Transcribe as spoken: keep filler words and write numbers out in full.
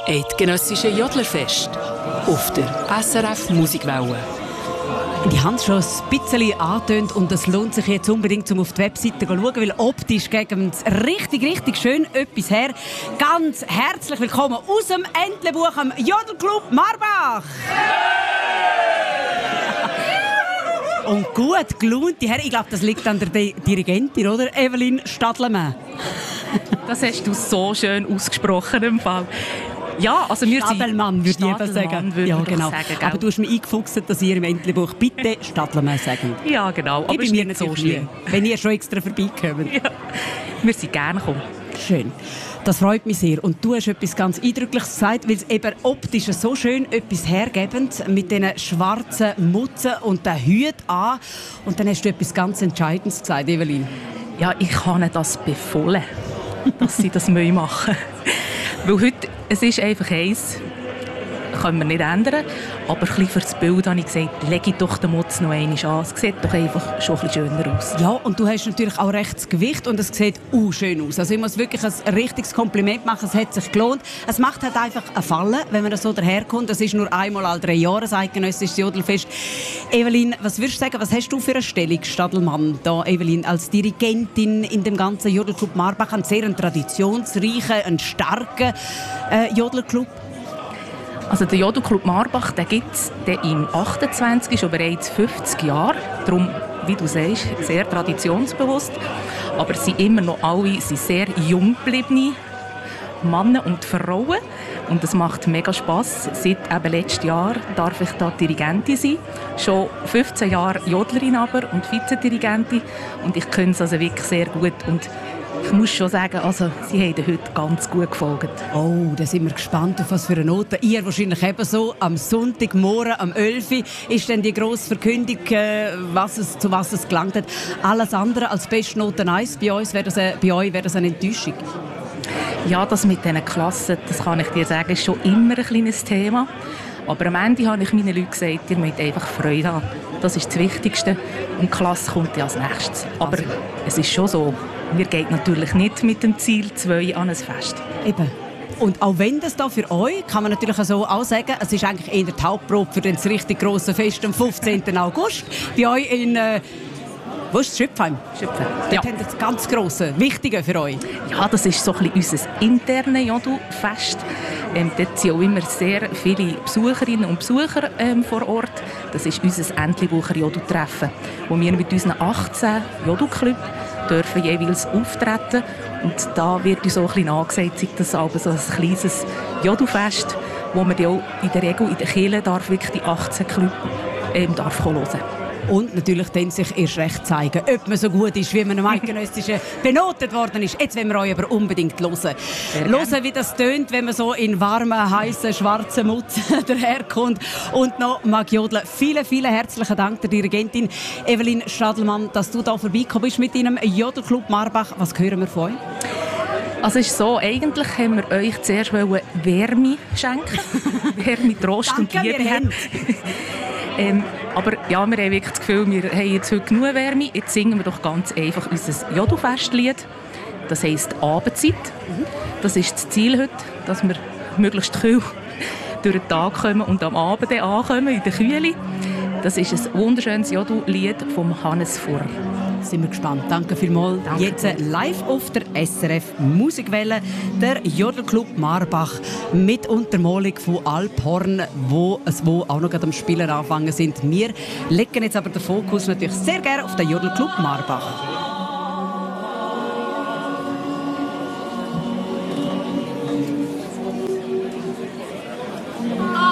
Eidgenössische Jodlerfest auf der S R F Musikwelle. Die haben es schon ein bisschen angetönt und es lohnt sich jetzt unbedingt, um auf die Webseite zu schauen, weil optisch geben es richtig, richtig schön etwas her. Ganz herzlich willkommen aus dem Entlebuch am Jodelclub Marbach! Und gut gelaunte Herren, ich glaube, das liegt an der Dirigentin, oder? Evelyn Stadlemann. Das hast du so schön ausgesprochen im Fall. Ja, also wir Stadelmann, würde ich eben sagen. Ja, genau. Sagen, aber du hast mir eingefuchst, dass ihr im Entlebuch bitte Stadlemann sagen. Ja, genau. Aber ich bin mir nicht so schlimm, wenn ihr schon extra vorbeikommt. Ja. Wir sind gerne gekommen. Schön. Das freut mich sehr. Und du hast etwas ganz Eindrückliches gesagt, weil es eben optisch so schön etwas hergebend mit diesen schwarzen Mutzen und den Hut an. Und dann hast du etwas ganz Entscheidendes gesagt, Evelyn. Ja, ich kann das befohlen, dass sie das machen müssen. Weil heute, es ist einfach eins, können wir nicht ändern. Aber ein bisschen für das Bild habe ich gesagt, lege ich doch den Mutz noch einmal an. Es sieht doch einfach schon ein bisschen schöner aus. Ja, und du hast natürlich auch recht das Gewicht und es sieht uh, schön aus. Also ich muss wirklich ein richtiges Kompliment machen, es hat sich gelohnt. Es macht halt einfach eine Falle, wenn man so daherkommt. Das ist nur einmal alle drei Jahre, das eidgenössische Jodelfest. Evelyn, was würdest du sagen, was hast du für eine Stellung, Stadelmann, da, Evelyn, als Dirigentin in dem ganzen Jodelclub Marbach, einen sehr traditionsreichen, einen starken äh, Jodelclub? Also der Jodelclub Marbach, den gibt es im achtundzwanzig, schon bereits fünfzig Jahre. Darum, wie du sagst, sehr traditionsbewusst. Aber sie sind immer noch alle sind sehr jung gebliebene Männer und Frauen. Und es macht mega Spass. Seit eben letztes Jahr darf ich da Dirigentin sein. Schon fünfzehn Jahre Jodlerin aber und Vizedirigentin. Und ich kann es also wirklich sehr gut. Und ich muss schon sagen, also, sie haben heute ganz gut gefolgt. Oh, da sind wir gespannt, auf was für eine Note. Ihr wahrscheinlich ebenso. Am Sonntagmorgen, am elf Uhr, ist dann die grosse Verkündung, was es, zu was es gelangt hat. Alles andere als Bestnote eins. Bei, uns wäre das eine, bei euch wäre das eine Enttäuschung. Ja, das mit diesen Klassen, das kann ich dir sagen, ist schon immer ein kleines Thema. Aber am Ende habe ich meinen Leuten gesagt, ihr müsst einfach Freude haben. Das ist das Wichtigste. Und die Klasse kommt ja als nächstes. Aber also, es ist schon so, wir gehen natürlich nicht mit dem Ziel zwei an ein Fest. Eben. Und auch wenn das da für euch, kann man natürlich so auch sagen, es ist eigentlich eher die Hauptprobe für das richtig grosse Fest am fünfzehnten August. Bei euch in... Äh Wo ist Schöpfheim? Schöpfheim. Ja. Dort haben das ganz Grosse, Wichtige für euch. Ja, das ist so ein bisschen unser internes Jodelfest. Ähm, dort sind auch immer sehr viele Besucherinnen und Besucher ähm, vor Ort. Das ist unser Entlebucher Jodeltreffen, wo wir mit unseren achtzehn Jodelclubs dürfen jeweils auftreten. Und da wird uns auch ein bisschen angesagt, sei das aber so ein kleines Jodelfest, wo man auch in der Regel in der Kirche darf wirklich die achtzehn Clubs ähm, darf hören. Und natürlich dann sich erst recht zeigen, ob man so gut ist, wie man am eidgenössischen benotet worden ist. Jetzt wollen wir euch aber unbedingt hören. Hören, wie das tönt, wenn man so in warmen, heißen, schwarzen Mutzen daherkommt und noch mag jodeln. Vielen, vielen herzlichen Dank der Dirigentin Evelyn Stadelmann, dass du hier vorbeigekommen bist mit deinem Jodelclub Marbach. Was hören wir von euch? Also es ist so, eigentlich haben wir euch zuerst Wärme schenken. Wärme, Trost und Liebe. Ähm, aber ja, wir haben wirklich das Gefühl, wir haben jetzt heute genug Wärme. Jetzt singen wir doch ganz einfach unser Jodelfestlied. Das heisst Abendzeit. Das ist das Ziel heute, dass wir möglichst kühl durch den Tag kommen und am Abend ankommen, in der Kühle. Das ist ein wunderschönes Jodellied von Hannes Furrer. Sind wir gespannt. Danke vielmals. Danke. Jetzt live auf der S R F Musikwelle, der Jodelclub Marbach mit Untermalung von Alphorn, wo es wo auch noch am Spielen anfangen sind. Wir legen jetzt aber den Fokus natürlich sehr gerne auf den Jodelclub Marbach.